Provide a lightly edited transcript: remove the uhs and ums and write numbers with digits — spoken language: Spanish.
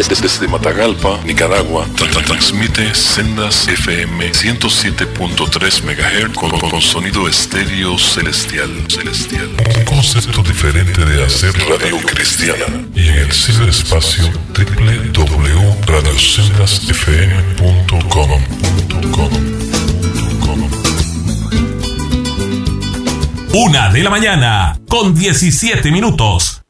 Desde Matagalpa, Nicaragua, transmite Sendas FM 107.3 MHz con sonido estéreo celestial. Un concepto diferente de hacer radio cristiana. Y en el ciberespacio www.radiosendasfm.com. 1:17 a.m.